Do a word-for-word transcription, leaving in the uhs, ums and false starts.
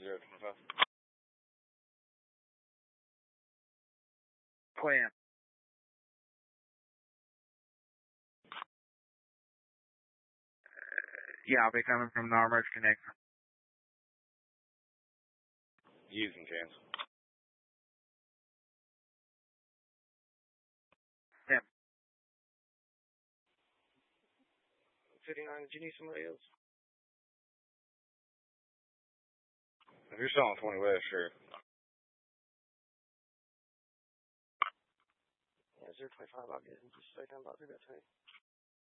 zero twenty-five. Plan. Yeah, I'll be coming from the Armored Connection. Using cancel. Yeah. fifty-nine, did you need somebody else? If you're still on twenty West, sure. Yeah, zero twenty-five, I'll get him. Just stay down about through that tank.